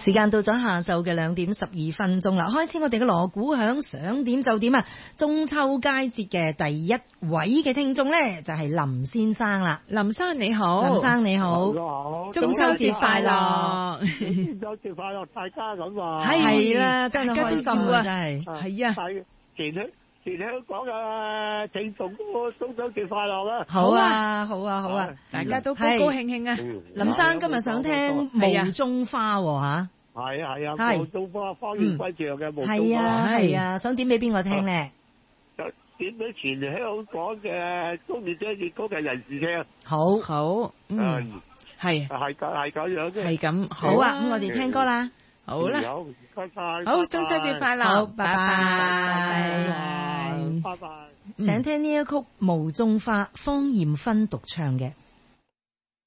時間到咗下晝嘅2點12分啦，開始我哋嘅鑼鼓響，想點就點啊！中秋佳節嘅第一位嘅聽眾咧，就係林先生啦。 林生你好， 林生你好， 中秋節快樂， 中秋節快樂，大家咁話係啦，真係開心啊，真係係啊， 全香港嘅聽眾都中秋節快樂啦！ 好啊，好啊，好啊， 大家都高高興興啊！ 林生今日想聽霧中花吓， 係啊，霧中花，花言歸唱嘅霧中花， 係啊，想點俾邊個聽咧？ 點俾全香港嘅中意聽粵曲嘅人士聽。 好， 係咁樣嘅， 係咁， 好啊！咁我哋聽歌啦。 好啦， 唔該晒， 好，中秋節快樂， 好，拜拜， 拜拜。 請聽呢一曲《霧中花》，方艷芬獨唱嘅。